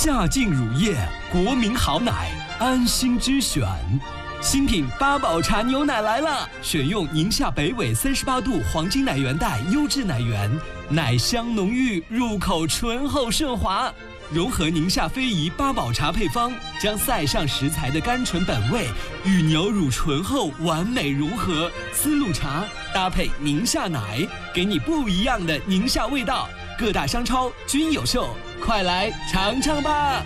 夏净乳液，国民好奶，安心之选。新品八宝茶牛奶来了，选用宁夏北纬38度黄金奶源带优质奶源，奶香浓郁，入口醇厚顺滑。融合宁夏非遗八宝茶配方，将塞上食材的甘醇本味与牛乳醇厚完美融合。丝路茶搭配宁夏奶，给你不一样的宁夏味道。各大商超均有售，快来尝尝吧！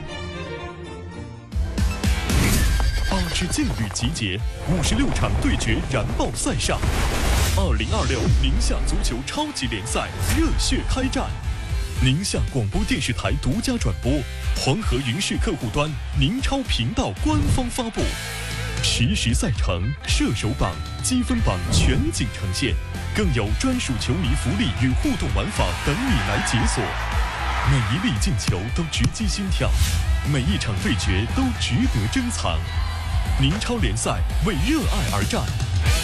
8支劲旅集结，56场对决燃爆赛上，2026宁夏足球超级联赛热血开战。宁夏广播电视台独家转播，黄河云视客户端宁超频道官方发布，实时赛程、射手榜、积分榜全景呈现，更有专属球迷福利与互动玩法等你来解锁。每一粒进球都直击心跳，每一场对决都值得珍藏。宁超联赛为热爱而战，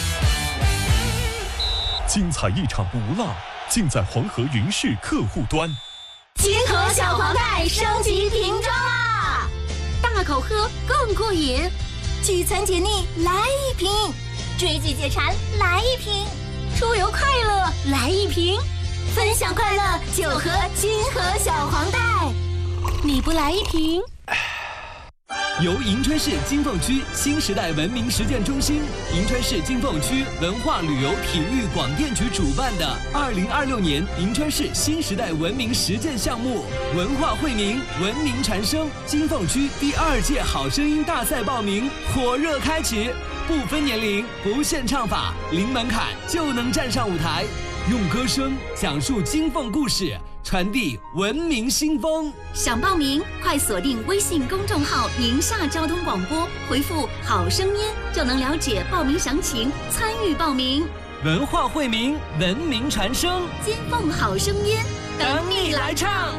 精彩一场不落，尽在黄河云视客户端。 金河小黄袋升级瓶装啦！大口喝更过瘾，聚餐解腻来一瓶，追剧解馋来一瓶，出游快乐来一瓶，分享快乐就喝金河小黄袋。你不来一瓶？ 由银川市金凤区新时代文明实践中心、银川市金凤区文化旅游体育广电局主办的2026年银川市新时代文明实践项目“文化惠民，文明传声”金凤区第2届好声音大赛报名火热开启，不分年龄，不限唱法，零门槛就能站上舞台，用歌声讲述金凤故事，传递文明新风。 想报名，快锁定微信公众号“宁夏交通广播”，回复“好声音”就能了解报名详情，参与报名。 文化惠民，文明传声， 金凤好声音， 等你来唱。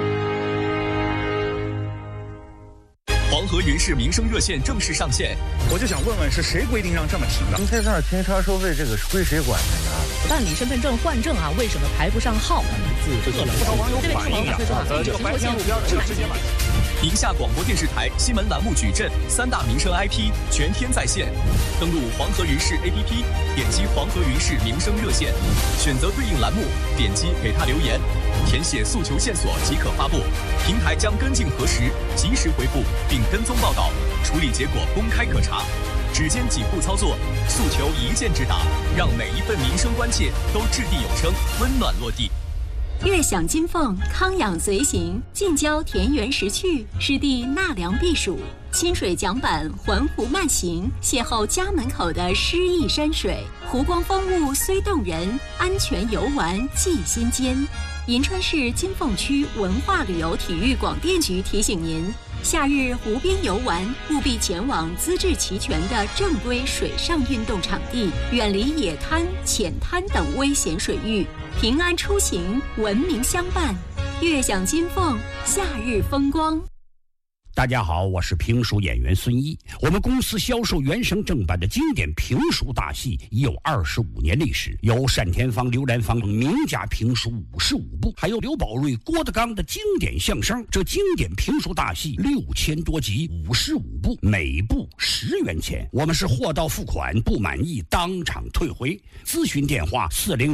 黄河云视民生热线正式上线， 我就想问问，是谁规定让这么停的？ 您在这儿停车收费，这个是归谁管的呀？ 办理身份证换证啊，为什么排不上号？ 不少网友反映啊，这个白天路边直接买。 宁夏广播电视台新闻栏目矩阵3大民生 IP 全天在线，登录黄河云视 APP， 点击黄河云视民生热线，选择对应栏目，点击给他留言，填写诉求线索即可发布，平台将跟进核实，及时回复并跟踪报道，处理结果公开可查。只见几步操作，诉求一键直达，让每一份民生关切都掷地有声，温暖落地。 悦享金凤，康养随行，近郊田园识趣，湿地纳凉避暑，清水桨板环湖慢行，邂逅家门口的诗意山水，湖光风物虽动人，安全游玩记心间。银川市金凤区文化旅游体育广电局提醒您，夏日湖边游玩，务必前往资质齐全的正规水上运动场地，远离野滩、浅滩等危险水域，平安出行，文明相伴，悦享金凤，夏日风光。 大家好，我是评书演员孙一。我们公司销售原声正版的经典评书大戏已有25年历史，有单田芳、刘兰芳名家评书55部，还有刘宝瑞、郭德纲的经典相声。这经典评书大戏6000多集，55部，每部10元钱。我们是货到付款，不满意当场退回。咨询电话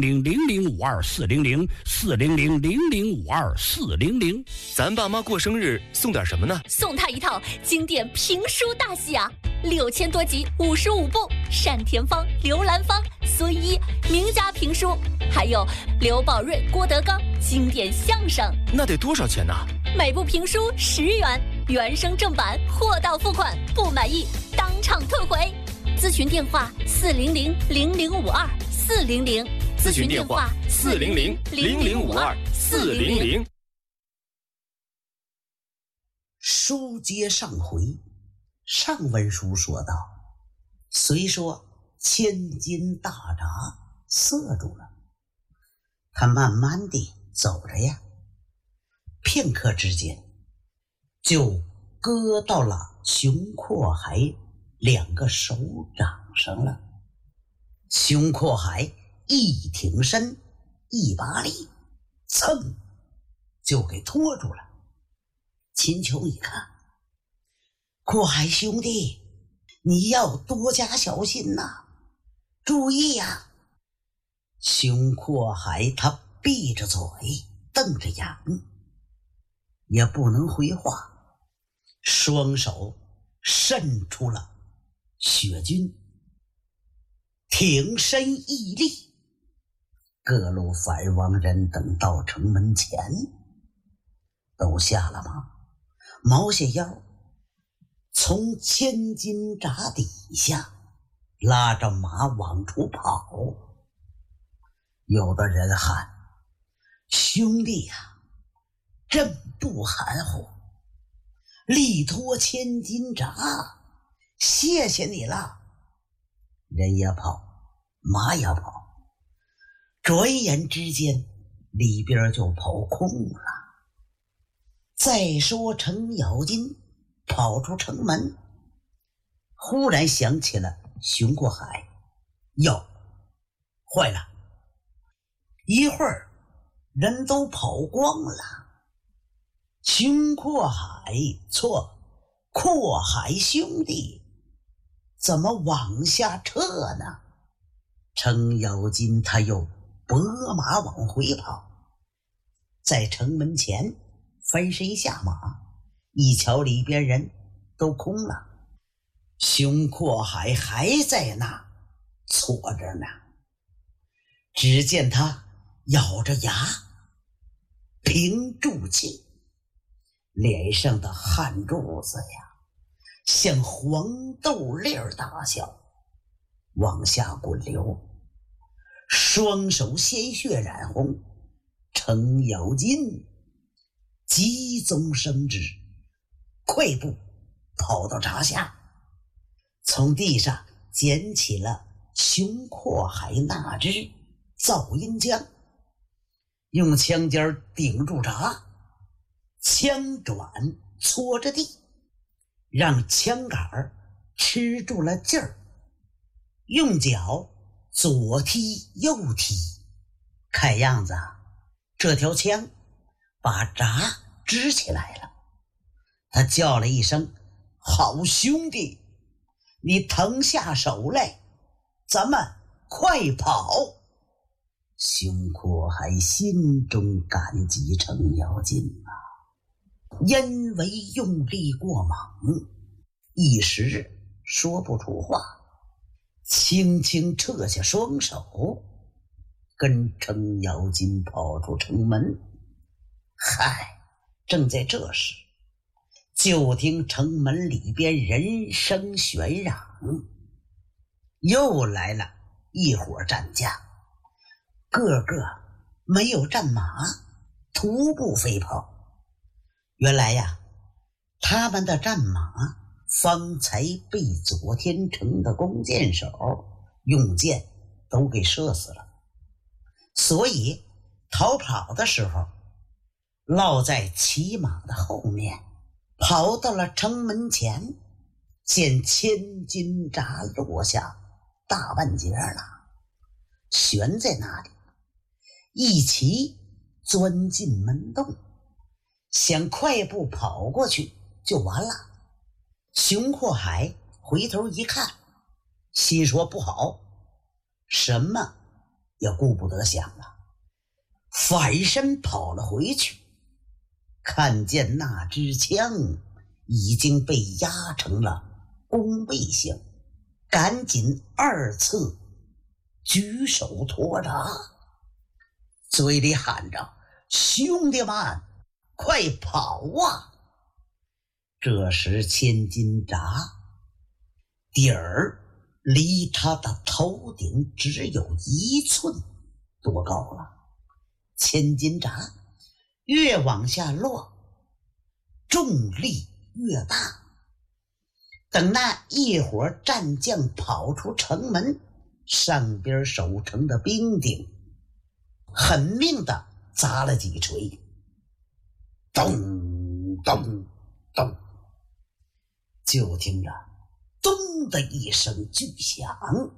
400-0052-400，400-0052-400。 咱爸妈过生日送点什么呢？ 送他一套经典评书大戏啊，6000多集，55部，单田芳、刘兰芳、孙一名家评书，还有刘宝瑞、郭德纲经典相声。 那得多少钱呢？ 每部评书10元，原声正版，货到付款，不满意当场退回。咨询电话400-0052-400， 咨询电话400-0052-400。 书接上回，上文书说道，虽说千斤大闸塞住了，他慢慢地走着呀，片刻之间就割到了熊阔海2个手掌上了。熊阔海一挺身，一把力，噌就给拖住了。 秦琼一看，阔海兄弟，你要多加小心呐，注意呀！熊阔海他闭着嘴，瞪着眼，也不能回话，双手伸出了血军，挺身屹立。各路反王人等到城门前，都下了马，猫下腰，从千斤闸底下拉着马往出跑。有的人喊：兄弟呀，真不含糊，力托千斤闸，谢谢你了。人也跑，马也跑，转眼之间里边就跑空了。再说程咬金跑出城门，忽然想起了熊过海，哟，坏了！一会儿人都跑光了，熊阔海错，阔海兄弟怎么往下撤呢？程咬金他又拨马往回跑，在城门前翻身下马，一瞧里边人都空了，熊阔海还在那错着呢。只见他咬着牙屏住气，脸上的汗珠子呀像黄豆粒儿大小往下滚流，双手鲜血染红。程咬金急中生智，快步跑到闸下，从地上捡起了熊阔海那只造鹰枪，用枪尖顶住闸，枪转搓着地，让枪杆吃住了劲儿，用脚左踢右踢，看样子这条枪把闸支起来了。他叫了一声：好兄弟，你腾下手来，咱们快跑！熊阔海心中感激程咬金啊，因为用力过猛，一时说不出话，轻轻撤下双手，跟程咬金跑出城门。嗨，正在这时，就听城门里边人声喧嚷，又来了一伙战将，个个没有战马，徒步飞跑。原来呀，他们的战马方才被左天成的弓箭手用箭都给射死了，所以逃跑的时候落在骑马的后面，跑到了城门前，见千斤闸落下大半截了，悬在那里，一齐钻进门洞，想快步跑过去就完了。熊阔海回头一看，心说不好，什么也顾不得想了，反身跑了回去，看见那支枪已经被压成了弓背形，赶紧二次举手托闸，嘴里喊着：兄弟们快跑啊！这时千斤闸底儿离他的头顶只有1寸多高了，千斤闸越往下落，重力越大。等那一伙战将跑出城门，上边守城的兵丁狠命的砸了几锤，咚咚咚，就听着咚的一声巨响，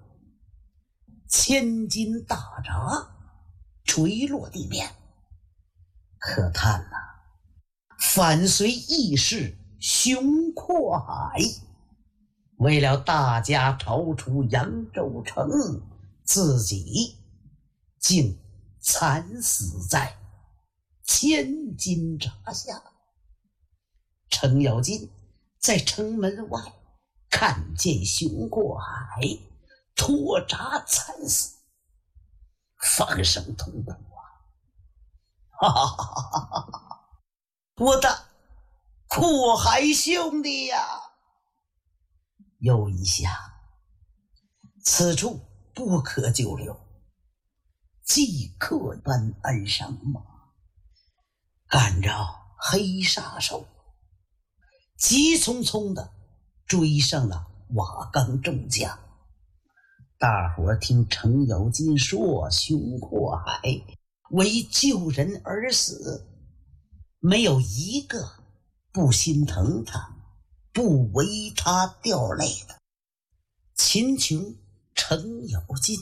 千斤大闸垂落地面。可叹呐， 反随义士雄阔海，为了大家逃出扬州城，自己竟惨死在千金闸下。程咬金在城门外看见熊过海脱闸惨死，放声痛哭啊！哈哈哈哈哈！我的阔海兄弟呀！又一下，此处不可久留，即刻奔鞍上马，赶着黑杀手，急匆匆地追上了瓦岗众将。大伙听程咬金说熊阔海为救人而死，没有一个不心疼他，不为他掉泪的。秦琼、程咬金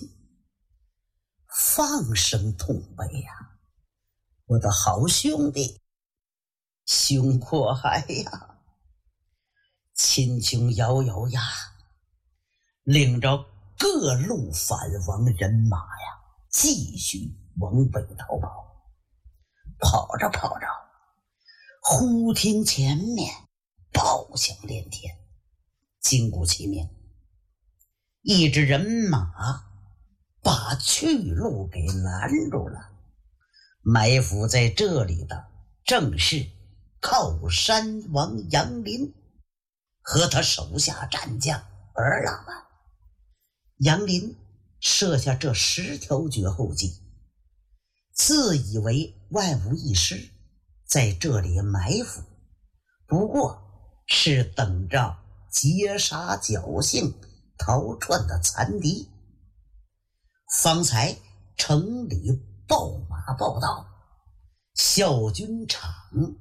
放声痛悲呀！我的好兄弟熊阔海呀！秦琼咬咬牙，领着各路反王人马呀，继续往北逃跑。跑着跑着，忽听前面炮响连天，惊鼓齐鸣，一支人马把去路给拦住了。埋伏在这里的正是靠山王杨林和他手下战将儿郎们。杨林设下这10条绝后计，自以为万无一失，在这里埋伏，不过是等着劫杀侥幸逃窜的残敌。方才城里报马报道，小军场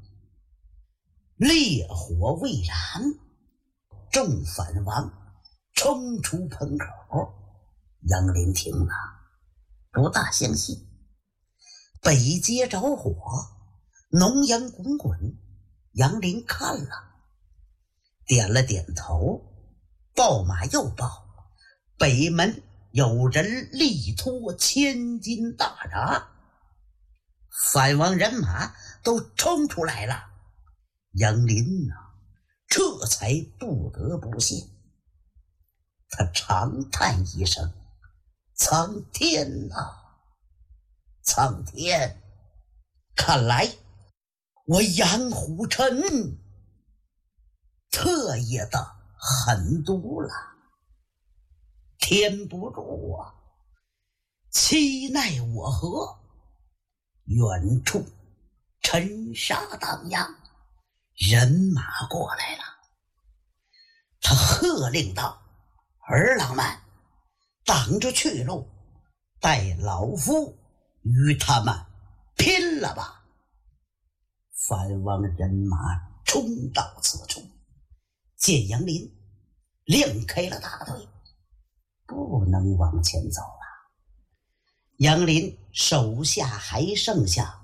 烈火未燃，众反王冲出棚口。杨林听了不大相信，北街着火，浓烟滚滚。杨林看了，点了点头，报马又报，北门有人力托千斤大闸，反王人马都冲出来了。杨林这才不得不信，他长叹一声：苍天啊，苍天！看来我杨虎臣特业的狠毒了，天不助啊，其奈我何？远处尘沙荡漾，人马过来了。他喝令道：儿郎们，挡住去路，待老夫与他们拼了吧！反王人马冲到此处，见杨林，亮开了大队，不能往前走了。杨林手下还剩下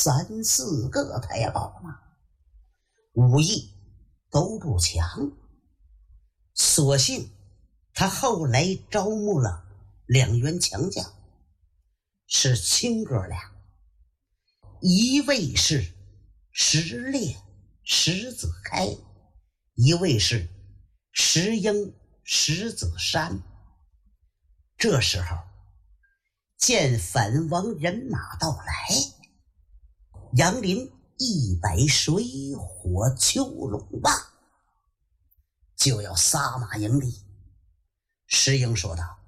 3、4个太保呢，武艺都不强，所幸他后来招募了2员强将，是亲哥俩，一位是石烈石子开，一位是石英石子山。这时候见反王人马到来，杨林一摆水火秋龙棒，就要撒马迎敌。石英说道：